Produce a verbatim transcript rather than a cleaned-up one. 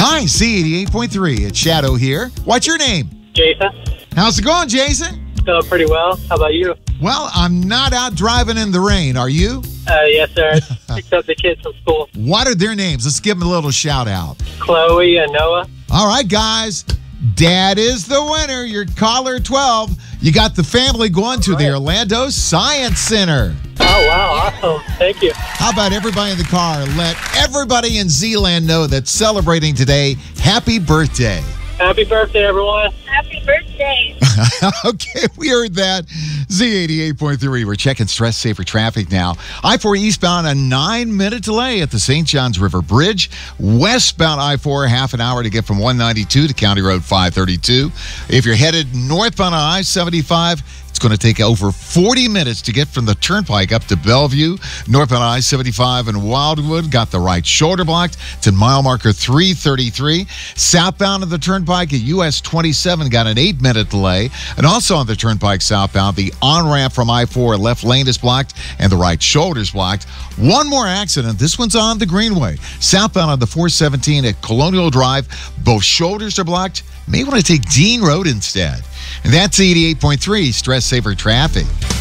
Hi, C eighty-eight point three. It's Shadow here. What's your name? Jason. How's it going, Jason? Going pretty well. How about you? Well, I'm not out driving in the rain. Are you? Uh, yes, sir. I picked up the kids from school. What are their names? Let's give them a little shout out. Chloe and Noah. All right, guys. Dad is the winner. You're caller twelve. You got the family going to the Orlando Science Center. Oh, wow. Awesome. Thank you. How about everybody in the car? Let everybody in Z-Land know that's celebrating today. Happy birthday. Happy birthday, everyone. Happy birthday. Okay, we heard that. Z eighty-eight point three. We're checking stress safer traffic now. I four eastbound, a nine-minute delay at the Saint Johns River Bridge. Westbound I four, half an hour to get from one ninety-two to County Road five thirty-two. If you're headed northbound on I seventy-five, it's going to take over forty minutes to get from the Turnpike up to Bellevue. Northbound I seventy-five and Wildwood got the right shoulder blocked to mile marker three thirty-three. Southbound of the Turnpike at U S twenty-seven got an eight-minute delay. And also on the Turnpike southbound, the on-ramp from I four left lane is blocked and the right shoulder is blocked. One more accident. This one's on the Greenway. Southbound on the four seventeen at Colonial Drive, both shoulders are blocked. May want to take Dean Road instead. And that's eighty-eight point three Stress Saver Traffic.